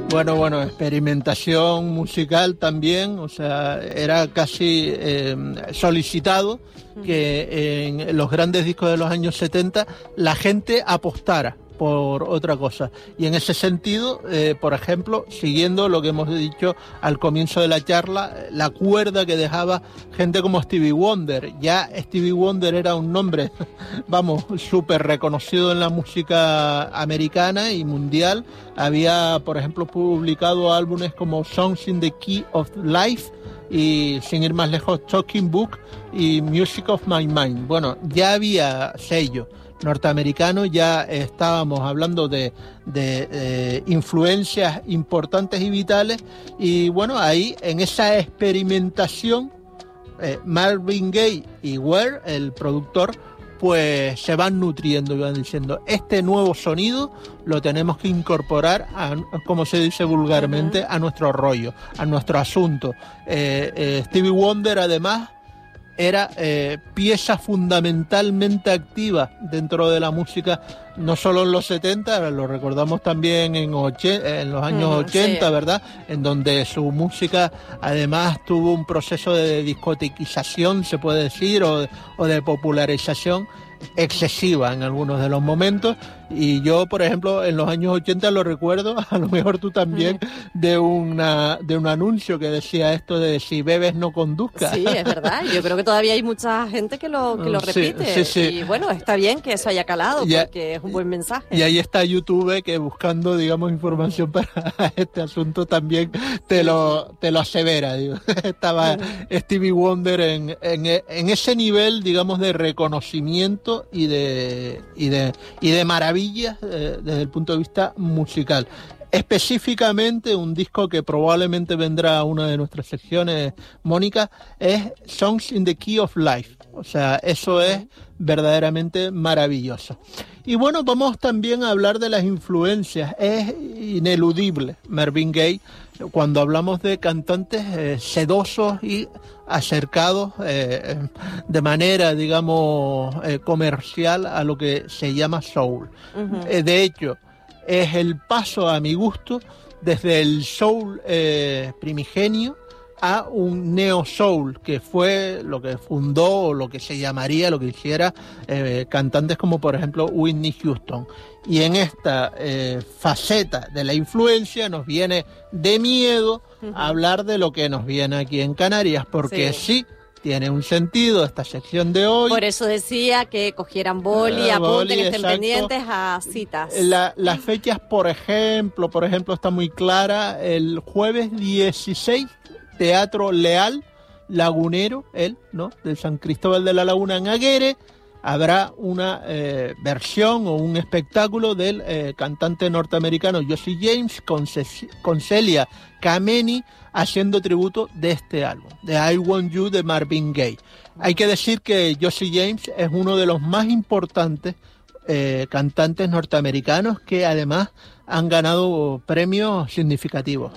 Bueno, experimentación musical también, o sea, era casi solicitado que en los grandes discos de los años 70 la gente apostara por otra cosa. Y en ese sentido, por ejemplo, siguiendo lo que hemos dicho al comienzo de la charla, la cuerda que dejaba gente como Stevie Wonder. Ya Stevie Wonder era un nombre, vamos, súper reconocido en la música americana y mundial. Había, por ejemplo, publicado álbumes como Songs in the Key of Life y, sin ir más lejos, Talking Book y Music of My Mind. Bueno, ya había sello norteamericano, ya estábamos hablando de influencias importantes y vitales, y bueno, ahí en esa experimentación Marvin Gaye y Ware, el productor, pues se van nutriendo y van diciendo, este nuevo sonido lo tenemos que incorporar a, como se dice vulgarmente, a nuestro rollo, a nuestro asunto. Stevie Wonder además era pieza fundamentalmente activa dentro de la música, no solo en los 70, lo recordamos también en los años 80, sí, ¿verdad? En donde su música además tuvo un proceso de discotequización, se puede decir, o de popularización excesiva en algunos de los momentos. Y yo, por ejemplo, en los años 80 lo recuerdo, a lo mejor tú también, de un anuncio que decía esto de si bebes no conduzcas. Sí, es verdad. Yo creo que todavía hay mucha gente que lo repite. Sí. Y bueno, está bien que eso haya calado, porque es un buen mensaje. Y ahí está YouTube, que buscando, digamos, información para este asunto también te lo asevera. Digo. Estaba Stevie Wonder en ese nivel, digamos, de reconocimiento y de maravilla desde el punto de vista musical. Específicamente un disco que probablemente vendrá a una de nuestras secciones, Mónica, es Songs in the Key of Life. O sea, eso es verdaderamente maravilloso. Y bueno, vamos también a hablar de las influencias. Es ineludible Marvin Gaye cuando hablamos de cantantes sedosos y acercados de manera, digamos, comercial a lo que se llama soul. De hecho, es el paso, a mi gusto, desde el soul primigenio a un neo soul, que fue lo que fundó, o lo que se llamaría, lo que hiciera cantantes como por ejemplo Whitney Houston. Y en esta faceta de la influencia nos viene de miedo hablar de lo que nos viene aquí en Canarias, porque sí tiene un sentido esta sección de hoy. Por eso decía que cogieran boli, apunten, estén pendientes a citas. Las fechas, por ejemplo, está muy clara. El jueves 16, Teatro Leal, Lagunero, ¿no? De San Cristóbal de la Laguna en Aguere, habrá una versión o un espectáculo del cantante norteamericano Jossie James con Celia Kameni haciendo tributo de este álbum, de I Want You de Marvin Gaye. Hay que decir que Jossie James es uno de los más importantes cantantes norteamericanos que además han ganado premios significativos.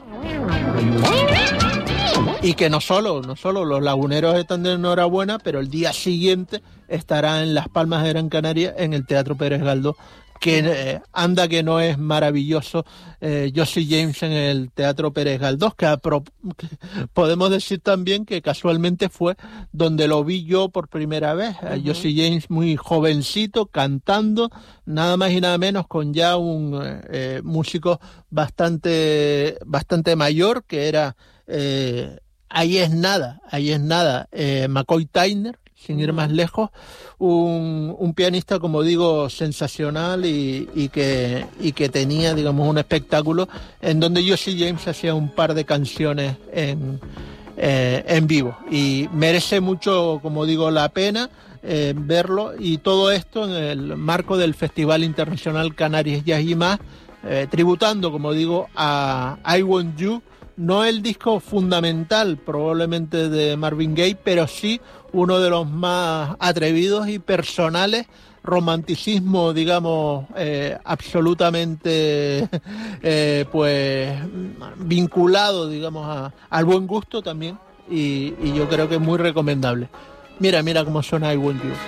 Y que no solo los laguneros están de enhorabuena, pero el día siguiente estará en Las Palmas de Gran Canaria, en el Teatro Pérez Galdós, que anda que no es maravilloso Jossie James en el Teatro Pérez Galdós, que podemos decir también que casualmente fue donde lo vi yo por primera vez, Jossie James muy jovencito, cantando, nada más y nada menos con ya un músico bastante mayor, que era... Ahí es nada, McCoy Tyner, sin ir más lejos, un pianista, como digo, sensacional y que tenía, digamos, un espectáculo en donde Jossie James hacía un par de canciones en vivo, y merece mucho, como digo, la pena verlo, y todo esto en el marco del Festival Internacional Canarias Jazz y Más, tributando, como digo, a I Want You. No el disco fundamental probablemente de Marvin Gaye, pero sí uno de los más atrevidos y personales, romanticismo, digamos, absolutamente pues vinculado, digamos, al buen gusto también, y yo creo que es muy recomendable. Mira cómo suena I Want You.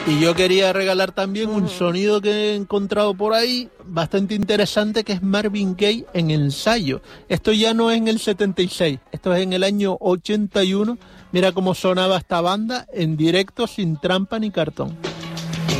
Y yo quería regalar también un sonido que he encontrado por ahí, bastante interesante, que es Marvin Gaye en ensayo. Esto ya no es en el 76, esto es en el año 81. Mira cómo sonaba esta banda en directo, sin trampa ni cartón.